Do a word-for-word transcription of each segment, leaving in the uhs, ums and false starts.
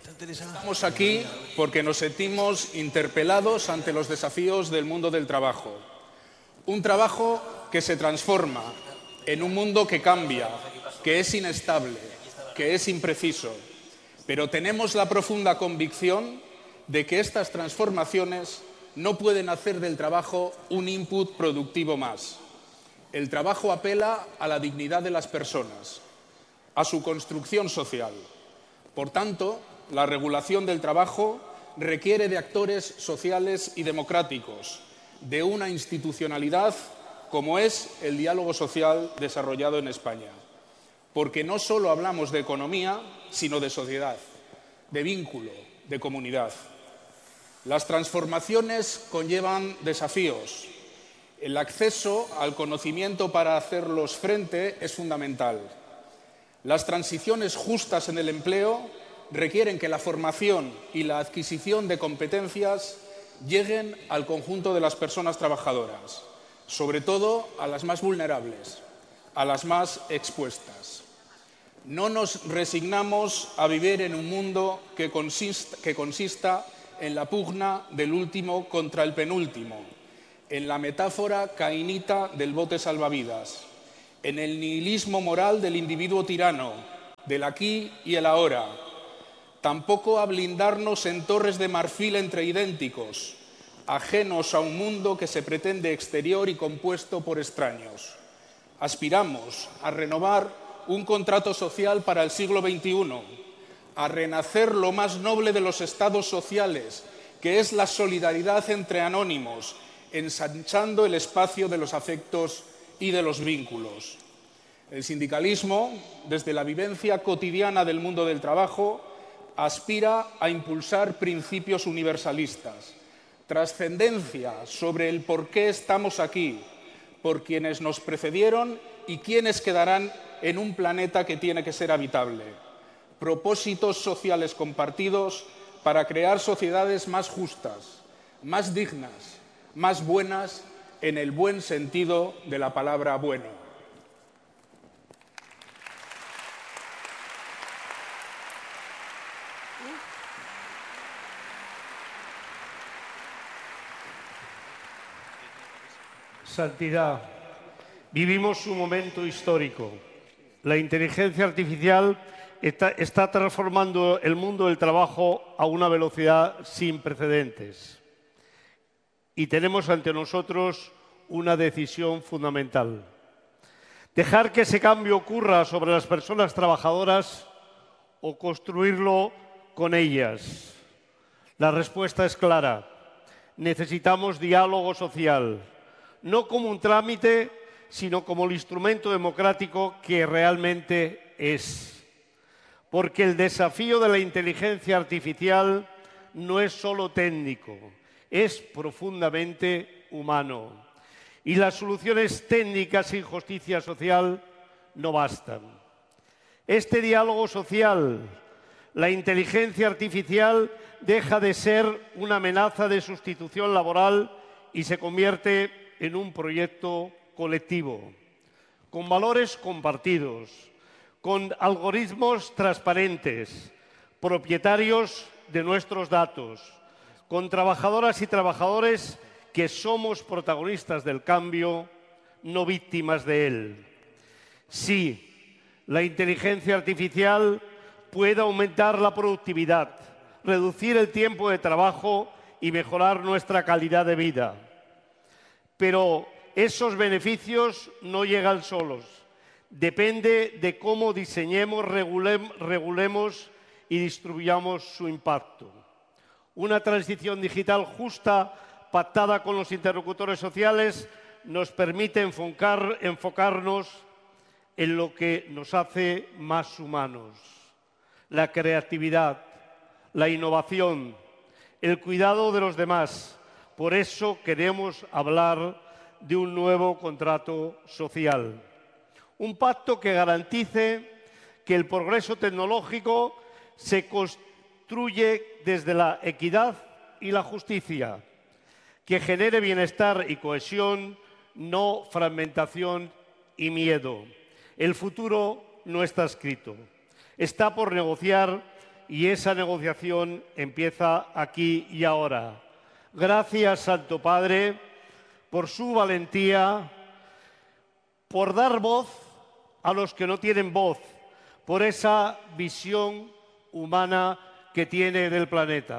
Estamos aquí porque nos sentimos interpelados ante los desafíos del mundo del trabajo. Un trabajo que se transforma en un mundo que cambia, que es inestable, que es impreciso. Pero tenemos la profunda convicción de que estas transformaciones no pueden hacer del trabajo un input productivo más. El trabajo apela a la dignidad de las personas, a su construcción social. Por tanto, la regulación del trabajo requiere de actores sociales y democráticos, de una institucionalidad como es el diálogo social desarrollado en España. Porque no solo hablamos de economía, sino de sociedad, de vínculo, de comunidad. Las transformaciones conllevan desafíos. El acceso al conocimiento para hacerlos frente es fundamental. Las transiciones justas en el empleo requieren que la formación y la adquisición de competencias lleguen al conjunto de las personas trabajadoras, sobre todo a las más vulnerables, a las más expuestas. No nos resignamos a vivir en un mundo que consista, que consista en la pugna del último contra el penúltimo, en la metáfora caínita del bote salvavidas, en el nihilismo moral del individuo tirano, del aquí y el ahora. Tampoco a blindarnos en torres de marfil entre idénticos, ajenos a un mundo que se pretende exterior y compuesto por extraños. Aspiramos a renovar un contrato social para el siglo veintiuno, a renacer lo más noble de los estados sociales, que es la solidaridad entre anónimos, ensanchando el espacio de los afectos y de los vínculos. El sindicalismo, desde la vivencia cotidiana del mundo del trabajo, aspira a impulsar principios universalistas, trascendencia sobre el por qué estamos aquí, por quienes nos precedieron y quienes quedarán en un planeta que tiene que ser habitable. Propósitos sociales compartidos para crear sociedades más justas, más dignas, más buenas en el buen sentido de la palabra bueno. Santidad, vivimos un momento histórico. La inteligencia artificial está, está transformando el mundo del trabajo a una velocidad sin precedentes. Y tenemos ante nosotros una decisión fundamental. Dejar que ese cambio ocurra sobre las personas trabajadoras o construirlo con ellas. La respuesta es clara. Necesitamos diálogo social. No como un trámite, sino como el instrumento democrático que realmente es. Porque el desafío de la inteligencia artificial no es solo técnico, es profundamente humano. Y las soluciones técnicas sin justicia social no bastan. Este diálogo social, la inteligencia artificial, deja de ser una amenaza de sustitución laboral y se convierte en un proyecto colectivo, con valores compartidos, con algoritmos transparentes, propietarios de nuestros datos, con trabajadoras y trabajadores que somos protagonistas del cambio, no víctimas de él. Sí, la inteligencia artificial puede aumentar la productividad, reducir el tiempo de trabajo y mejorar nuestra calidad de vida. Pero esos beneficios no llegan solos. Depende de cómo diseñemos, regulem, regulemos y distribuyamos su impacto. Una transición digital justa, pactada con los interlocutores sociales, nos permite enfocar, enfocarnos en lo que nos hace más humanos. La creatividad, la innovación, el cuidado de los demás. Por eso queremos hablar de un nuevo contrato social. Un pacto que garantice que el progreso tecnológico se construye desde la equidad y la justicia, que genere bienestar y cohesión, no fragmentación y miedo. El futuro no está escrito. Está por negociar y esa negociación empieza aquí y ahora. Gracias, Santo Padre, por su valentía, por dar voz a los que no tienen voz, por esa visión humana que tiene del planeta.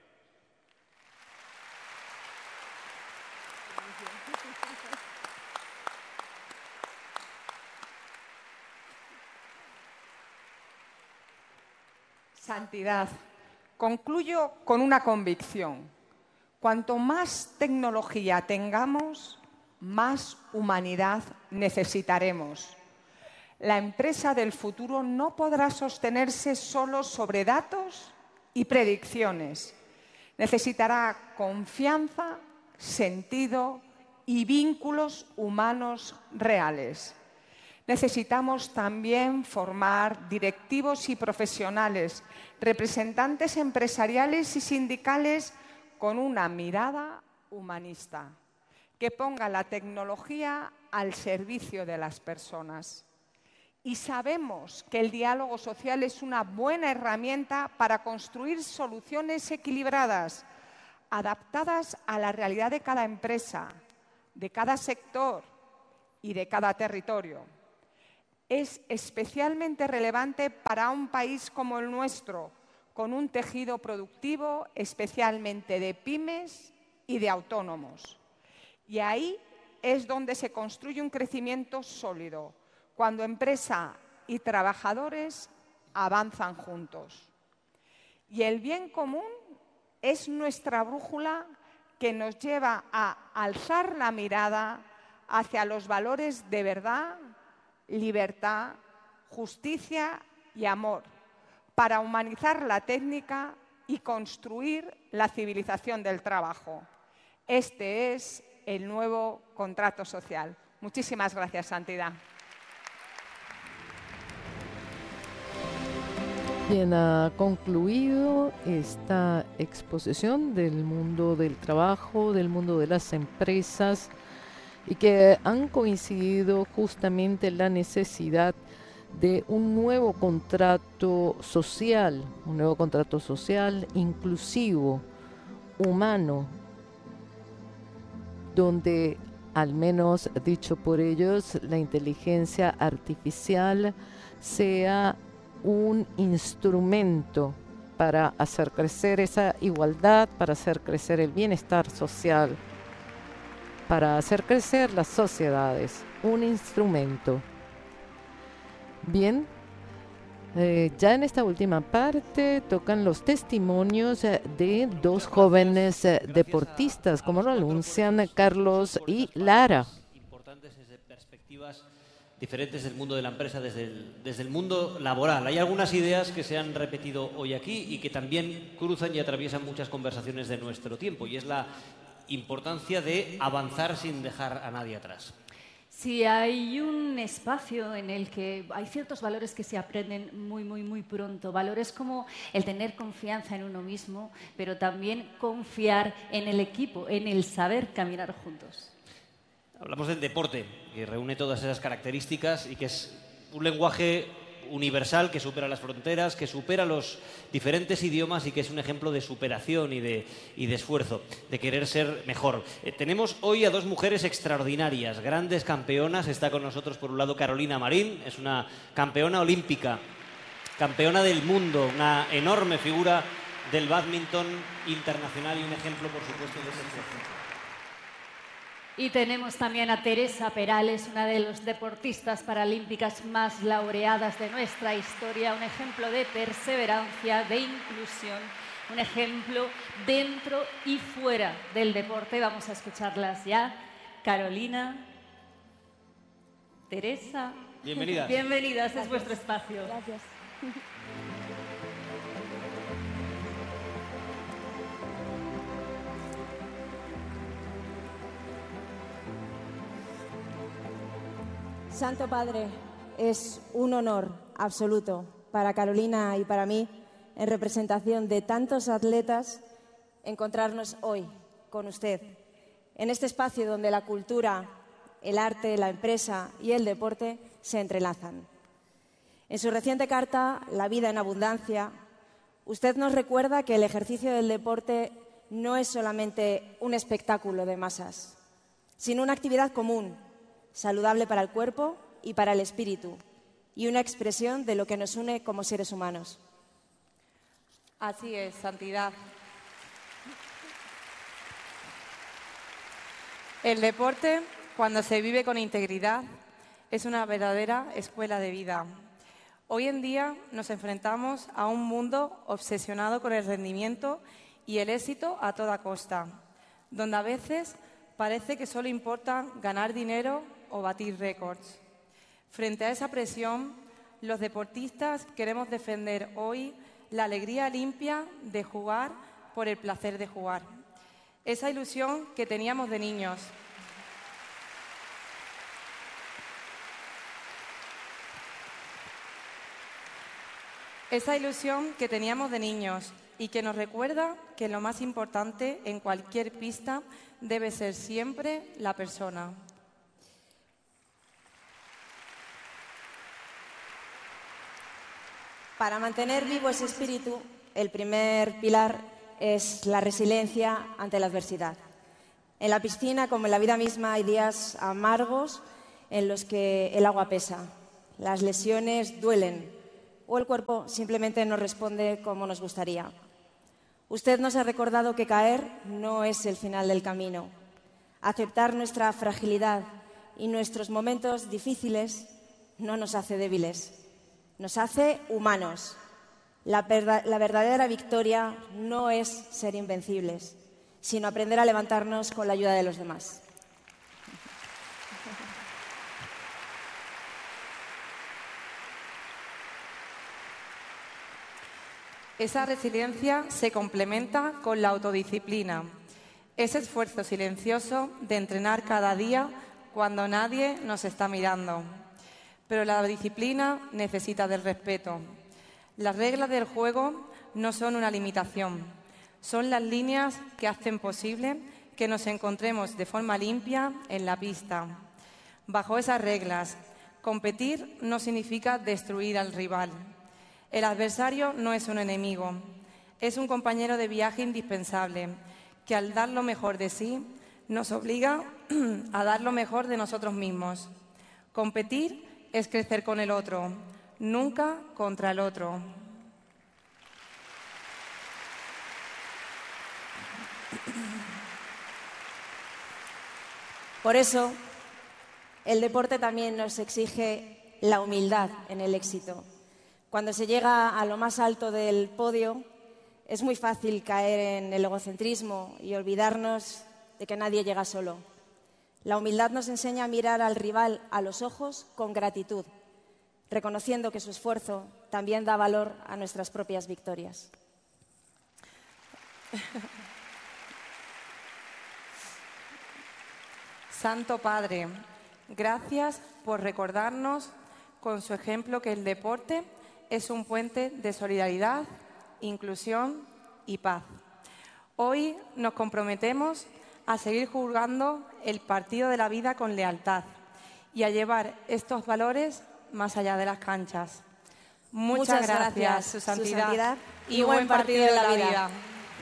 Santidad. Concluyo con una convicción. Cuanto más tecnología tengamos, más humanidad necesitaremos. La empresa del futuro no podrá sostenerse solo sobre datos y predicciones. Necesitará confianza, sentido y vínculos humanos reales. Necesitamos también formar directivos y profesionales, representantes empresariales y sindicales con una mirada humanista, que ponga la tecnología al servicio de las personas. Y sabemos que el diálogo social es una buena herramienta para construir soluciones equilibradas, adaptadas a la realidad de cada empresa, de cada sector y de cada territorio. Es especialmente relevante para un país como el nuestro, con un tejido productivo especialmente de pymes y de autónomos. Y ahí es donde se construye un crecimiento sólido, cuando empresa y trabajadores avanzan juntos. Y el bien común es nuestra brújula que nos lleva a alzar la mirada hacia los valores de verdad, libertad, justicia y amor, para humanizar la técnica y construir la civilización del trabajo. Este es el nuevo contrato social. Muchísimas gracias, Santidad. Bien, ha concluido esta exposición del mundo del trabajo, del mundo de las empresas, y que han coincidido justamente la necesidad de un nuevo contrato social, un nuevo contrato social inclusivo, humano, donde, al menos dicho por ellos, la inteligencia artificial sea un instrumento para hacer crecer esa igualdad, para hacer crecer el bienestar social, para hacer crecer las sociedades, un instrumento. Bien, eh, ya en esta última parte tocan los testimonios eh, de dos jóvenes eh, deportistas, como lo anuncian Carlos y Lara. Importantes desde perspectivas diferentes del mundo de la empresa, desde el, desde el mundo laboral. Hay algunas ideas que se han repetido hoy aquí y que también cruzan y atraviesan muchas conversaciones de nuestro tiempo, y es la importancia de avanzar sin dejar a nadie atrás. Sí, hay un espacio en el que hay ciertos valores que se aprenden muy, muy, muy pronto. Valores como el tener confianza en uno mismo, pero también confiar en el equipo, en el saber caminar juntos. Hablamos del deporte, que reúne todas esas características y que es un lenguaje universal que supera las fronteras, que supera los diferentes idiomas y que es un ejemplo de superación y de, y de esfuerzo, de querer ser mejor. Eh, tenemos hoy a dos mujeres extraordinarias, grandes campeonas. Está con nosotros, por un lado, Carolina Marín, es una campeona olímpica, campeona del mundo, una enorme figura del bádminton internacional y un ejemplo, por supuesto, de ese esfuerzo. Y tenemos también a Teresa Perales, una de las deportistas paralímpicas más laureadas de nuestra historia, un ejemplo de perseverancia, de inclusión, un ejemplo dentro y fuera del deporte. Vamos a escucharlas ya. Carolina, Teresa. Bienvenidas. Bienvenidas, Gracias. es vuestro espacio. Gracias. Santo Padre, es un honor absoluto para Carolina y para mí, en representación de tantos atletas, encontrarnos hoy con usted, en este espacio donde la cultura, el arte, la empresa y el deporte se entrelazan. En su reciente carta, La vida en abundancia, Usted nos recuerda que el ejercicio del deporte no es solamente un espectáculo de masas, sino una actividad común, saludable para el cuerpo y para el espíritu, y una expresión de lo que nos une como seres humanos. Así es, Santidad. El deporte, cuando se vive con integridad, es una verdadera escuela de vida. Hoy en día nos enfrentamos a un mundo obsesionado con el rendimiento y el éxito a toda costa, donde a veces parece que solo importa ganar dinero o batir récords. Frente a esa presión, los deportistas queremos defender hoy la alegría limpia de jugar por el placer de jugar. Esa ilusión que teníamos de niños. Esa ilusión que teníamos de niños y que nos recuerda que lo más importante en cualquier pista debe ser siempre la persona. Para mantener vivo ese espíritu, el primer pilar es la resiliencia ante la adversidad. En la piscina, como en la vida misma, hay días amargos en los que el agua pesa, las lesiones duelen o el cuerpo simplemente no responde como nos gustaría. Usted nos ha recordado que caer no es el final del camino. Aceptar nuestra fragilidad y nuestros momentos difíciles no nos hace débiles. Nos hace humanos. La, la verdadera victoria no es ser invencibles, sino aprender a levantarnos con la ayuda de los demás. Esa resiliencia se complementa con la autodisciplina, ese esfuerzo silencioso de entrenar cada día cuando nadie nos está mirando. Pero la disciplina necesita del respeto. Las reglas del juego no son una limitación, son las líneas que hacen posible que nos encontremos de forma limpia en la pista. Bajo esas reglas, competir no significa destruir al rival. El adversario no es un enemigo, es un compañero de viaje indispensable que al dar lo mejor de sí nos obliga a dar lo mejor de nosotros mismos. Competir es crecer con el otro, nunca contra el otro. Por eso, el deporte también nos exige la humildad en el éxito. Cuando se llega a lo más alto del podio, es muy fácil caer en el egocentrismo y olvidarnos de que nadie llega solo. La humildad nos enseña a mirar al rival a los ojos con gratitud, reconociendo que su esfuerzo también da valor a nuestras propias victorias. Santo Padre, gracias por recordarnos con su ejemplo que el deporte es un puente de solidaridad, inclusión y paz. Hoy nos comprometemos a seguir jugando el partido de la vida con lealtad y a llevar estos valores más allá de las canchas. Muchas, Muchas gracias, gracias, su santidad, su santidad y, y buen partido de la vida. vida.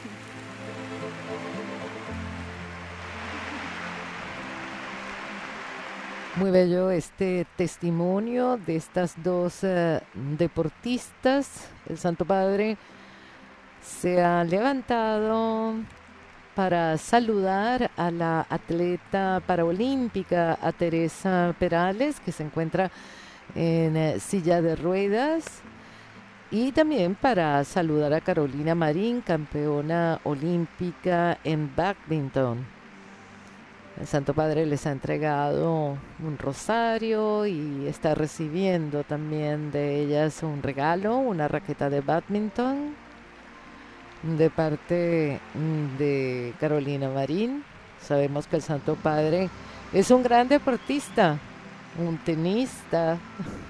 Muy bello este testimonio de estas dos uh, deportistas. El Santo Padre se ha levantado para saludar a la atleta paraolímpica, a Teresa Perales, que se encuentra en uh, silla de ruedas, y también para saludar a Carolina Marín, campeona olímpica en bádminton. El Santo Padre les ha entregado un rosario y está recibiendo también de ellas un regalo, una raqueta de bádminton de parte de Carolina Marín. Sabemos que el Santo Padre es un gran deportista, un tenista.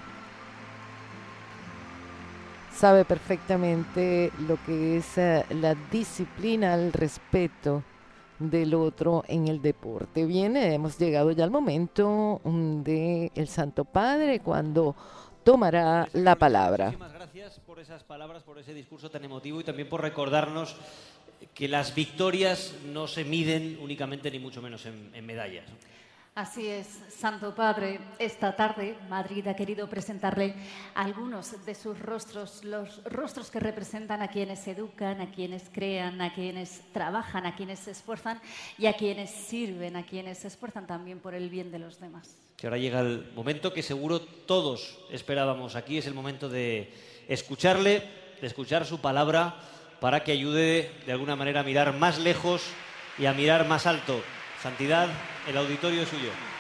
Sabe perfectamente lo que es la disciplina, el respeto del otro en el deporte. Bien, hemos llegado ya al momento del Santo Padre, cuando tomará la palabra. Muchísimas gracias por esas palabras, por ese discurso tan emotivo y también por recordarnos que las victorias no se miden únicamente ni mucho menos en, en medallas. Así es, Santo Padre. Esta tarde Madrid ha querido presentarle algunos de sus rostros, los rostros que representan a quienes educan, a quienes crean, a quienes trabajan, a quienes se esfuerzan y a quienes sirven, a quienes se esfuerzan también por el bien de los demás. Que ahora llega el momento que seguro todos esperábamos aquí, es el momento de escucharle, de escuchar su palabra para que ayude de alguna manera a mirar más lejos y a mirar más alto. Santidad, el auditorio es suyo.